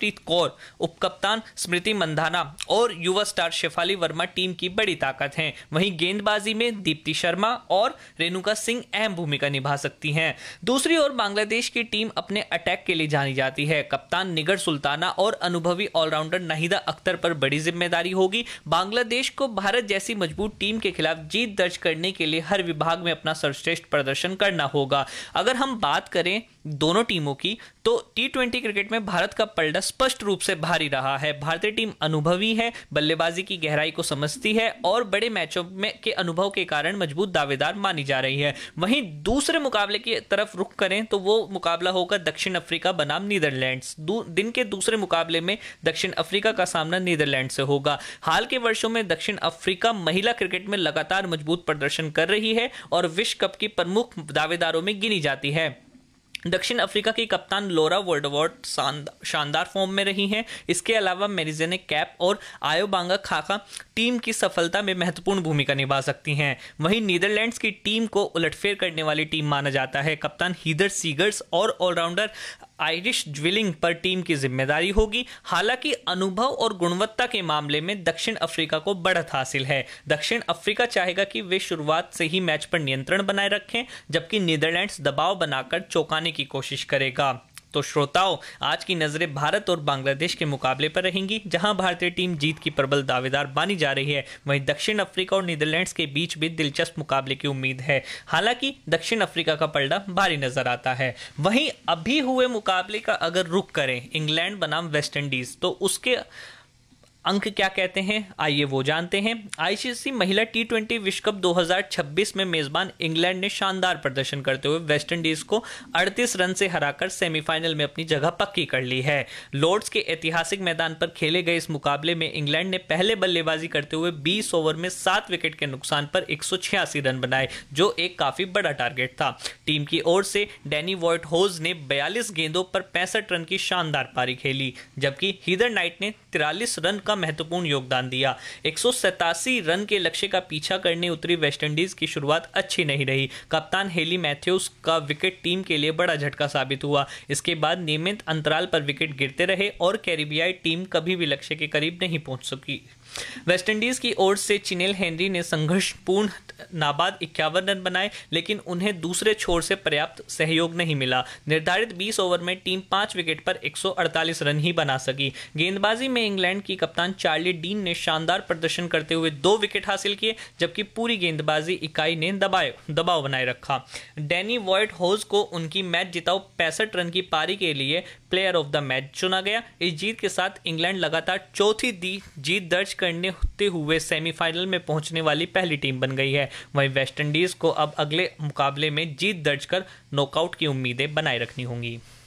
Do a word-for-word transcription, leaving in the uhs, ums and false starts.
हरमनप्रीत कौर, उपकप्तान स्मृति मंधाना और युवा star Shefali Verma team की बड़ी ताकत हैं। वहीं गेंदबाजी में दीप्ति शर्मा और रेणुका सिंह अहम भूमिका निभा सकती हैं। दूसरी ओर बांग्लादेश की टीम अपने अटैक के लिए जानी जाती है। कप्तान निगर सुल्ताना और अनुभवी ऑलराउंडर नाहिदा अख्तर पर बड़ी जिम्मेदारी होगी। बांग्लादेश को भारत जैसी मजबूत टीम के खिलाफ जीत दर्ज करने के लिए हर विभाग में अपना सर्वश्रेष्ठ प्रदर्शन करना होगा। अगर हम बात करें दोनों टीमों की, तो टी ट्वेंटी क्रिकेट में भारत का पलड़ा स्पष्ट रूप से भारी रहा है। भारतीय टीम अनुभवी है, बल्लेबाजी की गहराई को समझती है और बड़े मैचों में के अनुभव के कारण मजबूत दावेदार मानी जा रही है। वहीं दूसरे मुकाबले की तरफ रुख करें तो वो मुकाबला होगा दक्षिण अफ्रीका बनाम नीदरलैंड्स। दिन के दूसरे मुकाबले में दक्षिण अफ्रीका का सामना नीदरलैंड से होगा। हाल के वर्षों में दक्षिण अफ्रीका महिला क्रिकेट में लगातार मजबूत प्रदर्शन कर रही है और विश्व कप की प्रमुख दावेदारों में गिनी जाती है। दक्षिण अफ्रीका की कप्तान लोरा वोल्डवॉर्ट शानदार फॉर्म में रही हैं। इसके अलावा मेरिजेने कैप और आयोबांगा खाका टीम की सफलता में महत्वपूर्ण भूमिका निभा सकती हैं। वहीं नीदरलैंड्स की टीम को उलटफेर करने वाली टीम माना जाता है। कप्तान हीदर सीगर्स और ऑलराउंडर आयरिश ज्विलिंग पर टीम की जिम्मेदारी होगी। हालांकि अनुभव और गुणवत्ता के मामले में दक्षिण अफ्रीका को बढ़त हासिल है। दक्षिण अफ्रीका चाहेगा कि वे शुरुआत से ही मैच पर नियंत्रण बनाए रखें, जबकि नीदरलैंड्स दबाव बनाकर चौंकाने की कोशिश करेगा। तो श्रोताओं, आज की नजरें भारत और बांग्लादेश के मुकाबले पर रहेंगी, जहां भारतीय टीम जीत की प्रबल दावेदार मानी जा रही है। वहीं दक्षिण अफ्रीका और नीदरलैंड्स के बीच भी दिलचस्प मुकाबले की उम्मीद है। हालांकि दक्षिण अफ्रीका का पलड़ा भारी नजर आता है। वहीं अभी हुए मुकाबले का अगर रुख करें इंग्लैंड बनाम वेस्टइंडीज, तो उसके अंक क्या कहते हैं, आइए वो जानते हैं। आईसीसी महिला टी ट्वेंटी विश्व कप दो हज़ार छब्बीस में मेजबान इंग्लैंड ने शानदार प्रदर्शन करते हुए वेस्टइंडीज को अड़तीस रन से हराकर सेमीफाइनल में अपनी जगह पक्की कर ली है। लॉर्ड्स के ऐतिहासिक मैदान पर खेले गए इस मुकाबले में इंग्लैंड ने पहले बल्लेबाजी करते हुए बीस ओवर में सात विकेट के नुकसान पर एक सौ छियासी रन बनाए, जो एक काफी बड़ा टारगेट था। टीम की ओर से डैनी व्हाइटहोज ने बयालीस गेंदों पर पैंसठ रन की शानदार पारी खेली, जबकि हीदर नाइट ने तिरालीस रन का महत्वपूर्ण योगदान दिया। एक सौ सतासी रन के लक्ष्य का पीछा करने उतरी वेस्टइंडीज की शुरुआत अच्छी नहीं रही। कप्तान हेली मैथ्यूज का विकेट टीम के लिए बड़ा झटका साबित हुआ। इसके बाद नियमित अंतराल पर विकेट गिरते रहे और कैरिबियाई टीम कभी भी लक्ष्य के करीब नहीं पहुंच सकी। वेस्टइंडीज की ओर से चिनेल हेनरी ने संघर्षपूर्ण नाबाद इक्यावन रन बनाए, लेकिन उन्हें दूसरे छोर से पर्याप्त सहयोग नहीं मिला। निर्धारित बीस ओवर में टीम पांच विकेट पर एक सौ अड़तालीस रन ही बना सकी। गेंदबाजी में इंग्लैंड की कप्तान चार्ली डीन ने शानदार प्रदर्शन करते हुए दो विकेट हासिल किए, जबकि पूरी गेंदबाजी इकाई ने दबाए दबाव बनाए रखा। डैनी व्हाइटहोज को उनकी मैच जिताऊ पैंसठ रन की पारी के लिए प्लेयर ऑफ द मैच चुना गया। इस जीत के साथ इंग्लैंड लगातार चौथी दी जीत दर्ज करने होते हुए सेमीफाइनल में पहुंचने वाली पहली टीम बन गई है। वहीं वेस्टइंडीज को अब अगले मुकाबले में जीत दर्ज कर नॉकआउट की उम्मीदें बनाए रखनी होंगी।